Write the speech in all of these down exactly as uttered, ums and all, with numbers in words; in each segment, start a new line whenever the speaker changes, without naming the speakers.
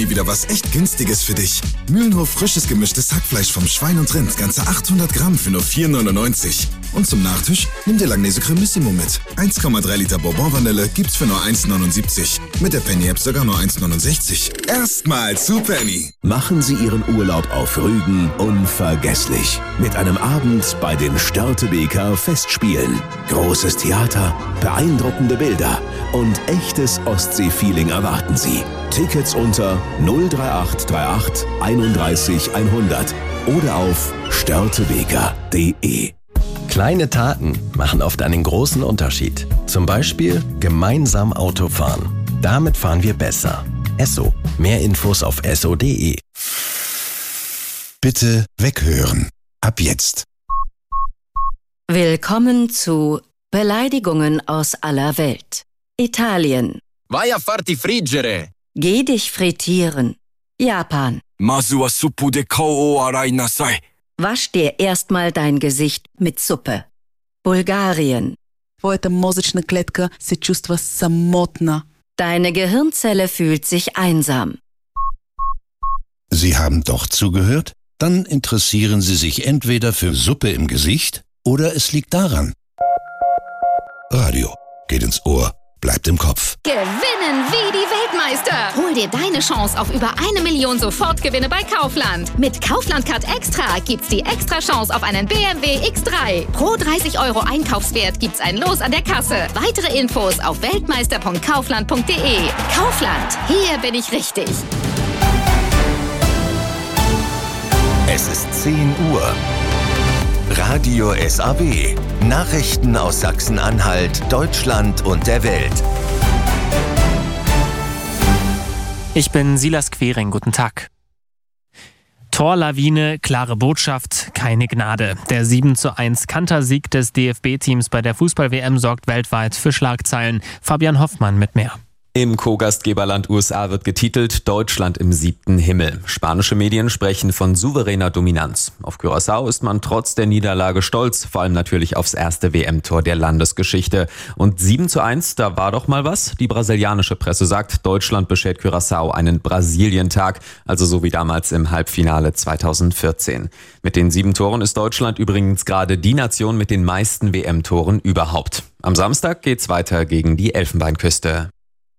Penny wieder was echt Günstiges für dich. Mühlenhof frisches gemischtes Hackfleisch vom Schwein und Rind, ganze achthundert Gramm für nur vier neunundneunzig. Und zum Nachtisch nimm dir Langnese Cremissimo mit. eins Komma drei Liter Bourbon-Vanille gibt's für nur eins neunundsiebzig. Mit der Penny-App sogar nur eins neunundsechzig. Erstmal zu Penny.
Machen Sie Ihren Urlaub auf Rügen unvergesslich. Mit einem Abend bei den Störtebeker Festspielen. Großes Theater, beeindruckende Bilder und echtes Ostsee-Feeling erwarten Sie. Tickets unter null drei acht drei acht einunddreißig hundert oder auf störtebeker punkt de.
Kleine Taten machen oft einen großen Unterschied. Zum Beispiel gemeinsam Auto fahren. Damit fahren wir besser. Esso. Mehr Infos auf esso punkt de.
Bitte weghören. Ab jetzt.
Willkommen zu Beleidigungen aus aller Welt. Italien.
Vai a farti friggere.
Geh dich frittieren. Japan.
Masu wa suppu de kou o arai nasai.
Wasch dir erstmal dein Gesicht mit Suppe. Bulgarien.
Твоята мозъчна клетка се чувства самотна.
Deine Gehirnzelle fühlt sich einsam.
Sie haben doch zugehört? Dann interessieren Sie sich entweder für Suppe im Gesicht oder es liegt daran. Radio geht ins Ohr, bleibt im Kopf.
Gewinnen wie die Weltmeister! Hol dir deine Chance auf über eine Million Sofortgewinne bei Kaufland. Mit Kaufland-Card Extra gibt's die extra Chance auf einen B M W X drei. Pro dreißig Euro Einkaufswert gibt's ein Los an der Kasse. Weitere Infos auf weltmeister punkt kaufland punkt de. Kaufland, hier bin ich richtig.
Es ist zehn Uhr. Radio S A W. Nachrichten aus Sachsen-Anhalt, Deutschland und der Welt.
Ich bin Silas Quering, guten Tag. Torlawine, klare Botschaft, keine Gnade. Der sieben zu eins Kantersieg des D F B-Teams bei der Fußball-W M sorgt weltweit für Schlagzeilen. Fabian Hoffmann mit mehr.
Im Co-Gastgeberland U S A wird getitelt Deutschland im siebten Himmel. Spanische Medien sprechen von souveräner Dominanz. Auf Curaçao ist man trotz der Niederlage stolz, vor allem natürlich aufs erste W M-Tor der Landesgeschichte. Und sieben zu eins, da war doch mal was. Die brasilianische Presse sagt, Deutschland beschert Curaçao einen Brasilientag, also so wie damals im Halbfinale zweitausendvierzehn. Mit den sieben Toren ist Deutschland übrigens gerade die Nation mit den meisten W M-Toren überhaupt. Am Samstag geht's weiter gegen die Elfenbeinküste.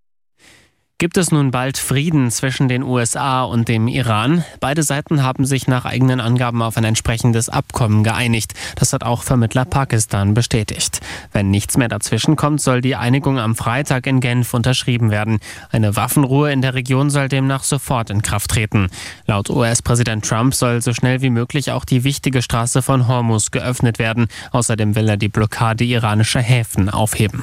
Gibt es nun bald Frieden zwischen den U S A und dem Iran? Beide Seiten haben sich nach eigenen Angaben auf ein entsprechendes Abkommen geeinigt. Das hat auch Vermittler Pakistan bestätigt. Wenn nichts mehr dazwischen kommt, soll die Einigung am Freitag in Genf unterschrieben werden. Eine Waffenruhe in der Region soll demnach sofort in Kraft treten. Laut U S-Präsident Trump soll so schnell wie möglich auch die wichtige Straße von Hormuz geöffnet werden. Außerdem will er die Blockade iranischer Häfen aufheben.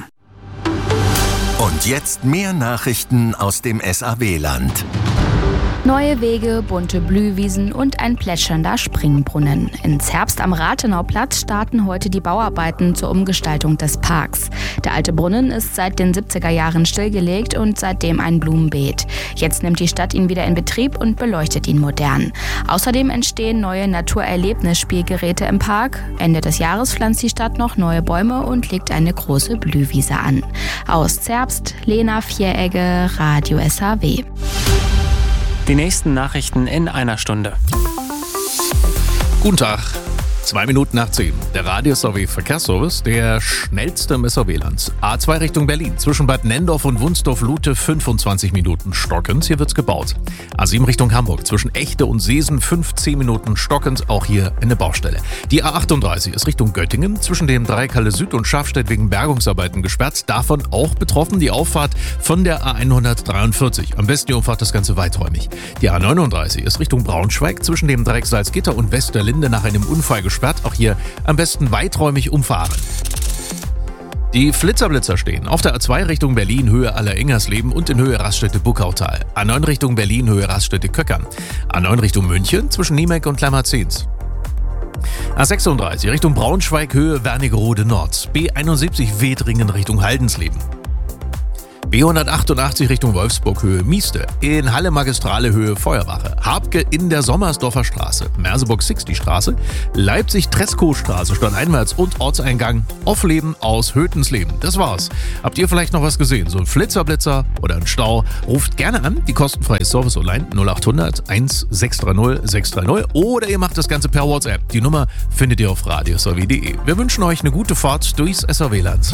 Und jetzt mehr Nachrichten aus dem S A W-Land.
Neue Wege, bunte Blühwiesen und ein plätschernder Springbrunnen. In Zerbst am Rathenauplatz starten heute die Bauarbeiten zur Umgestaltung des Parks. Der alte Brunnen ist seit den siebziger Jahren stillgelegt und seitdem ein Blumenbeet. Jetzt nimmt die Stadt ihn wieder in Betrieb und beleuchtet ihn modern. Außerdem entstehen neue Naturerlebnisspielgeräte im Park. Ende des Jahres pflanzt die Stadt noch neue Bäume und legt eine große Blühwiese an. Aus Zerbst, Lena Vieregge, Radio S A W.
Die nächsten Nachrichten in einer Stunde.
Guten Tag. Zwei Minuten nach zehn. Der Radio S A W Verkehrsservice, der schnellste im S A W-Land. A zwei Richtung Berlin. Zwischen Bad Nendorf und Wunsdorf-Lute fünfundzwanzig Minuten stockend. Hier wird's gebaut. A sieben Richtung Hamburg. Zwischen Echte und Seesen fünfzehn Minuten stockend. Auch hier eine Baustelle. Die A achtunddreißig ist Richtung Göttingen. Zwischen dem Dreieck Halle Süd und Schafstedt wegen Bergungsarbeiten gesperrt. Davon auch betroffen die Auffahrt von der A hundertdreiundvierzig. Am besten die Umfahrt das Ganze weiträumig. Die A neununddreißig ist Richtung Braunschweig. Zwischen dem Dreieck Salzgitter und Westerlinde nach einem Unfall gesperrt. Auch hier am besten weiträumig umfahren. Die Flitzerblitzer stehen auf der A zwei Richtung Berlin, Höhe Aller-Ingersleben und in Höhe Raststätte-Buckautal. A neun Richtung Berlin, Höhe Raststätte-Köckern. A neun Richtung München zwischen Niemek und Klammerzins. A sechsunddreißig Richtung Braunschweig, Höhe Wernigerode Nord. B einundsiebzig Wedringen Richtung Haldensleben. B hundertachtundachtzig Richtung Wolfsburg-Höhe Mieste, in Halle Magistrale Höhe Feuerwache, Habke in der Sommersdorfer Straße, Merseburg-Sixty-Straße, Leipzig-Treskow-Straße stadteinwärts und Ortseingang Offleben aus Hötensleben. Das war's. Habt ihr vielleicht noch was gesehen? So ein Flitzerblitzer oder ein Stau? Ruft gerne an, die kostenfreie Service online null acht hundert sechshundert sechshundert sechshundert oder ihr macht das Ganze per WhatsApp. Die Nummer findet ihr auf radios punkt de. Wir wünschen euch eine gute Fahrt durchs S R W-Land.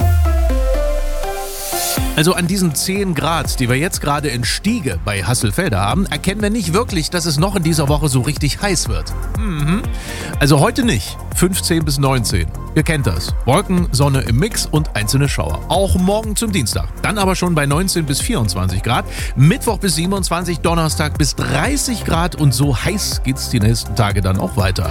Also an diesen zehn Grad, die wir jetzt gerade in Stiege bei Hasselfelde haben, erkennen wir nicht wirklich, dass es noch in dieser Woche so richtig heiß wird. Mhm. Also heute nicht. fünfzehn bis neunzehn. Ihr kennt das. Wolken, Sonne im Mix und einzelne Schauer. Auch morgen zum Dienstag. Dann aber schon bei neunzehn bis vierundzwanzig Grad. Mittwoch bis siebenundzwanzig, Donnerstag bis dreißig Grad und so heiß geht's die nächsten Tage dann auch weiter.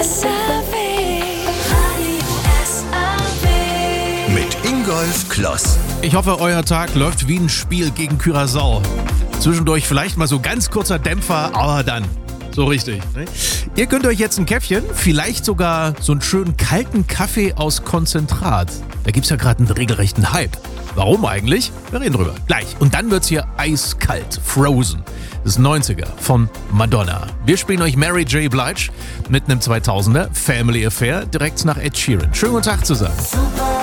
Mit Ingolf Kloss.
Ich hoffe, euer Tag läuft wie ein Spiel gegen Curaçao. Zwischendurch vielleicht mal so ganz kurzer Dämpfer, aber dann so richtig. Ne? Ihr könnt euch jetzt ein Käffchen, vielleicht sogar so einen schönen kalten Kaffee aus Konzentrat. Da gibt's ja gerade einen regelrechten Hype. Warum eigentlich? Wir reden drüber. Gleich. Und dann wird's hier eiskalt. Frozen. Das neunziger von Madonna. Wir spielen euch Mary J. Blige mit einem zweitausender Family Affair direkt nach Ed Sheeran. Schönen guten Tag zusammen.